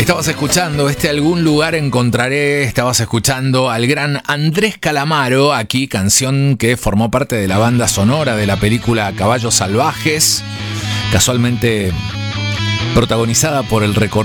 Estabas escuchando Algún lugar encontraré, estabas escuchando al gran Andrés Calamaro, aquí canción que formó parte de la banda sonora de la película Caballos Salvajes, casualmente protagonizada por el recordado